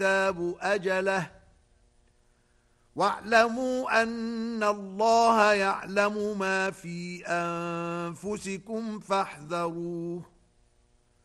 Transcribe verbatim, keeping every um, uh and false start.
الكتاب أجله واعلموا أن الله يعلم ما في أنفسكم فاحذروه